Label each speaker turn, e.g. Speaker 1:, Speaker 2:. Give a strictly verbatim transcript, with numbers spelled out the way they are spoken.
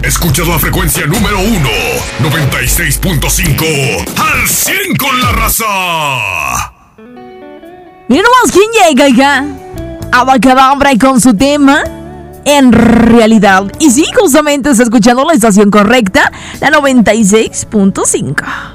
Speaker 1: Escuchas la frecuencia número uno, noventa y seis punto cinco, al cien con la raza.
Speaker 2: Mira nomás quién llega, hija. Abacadabra y con su tema En Realidad. Y sí, justamente está escuchando la estación correcta, la noventa y seis punto cinco.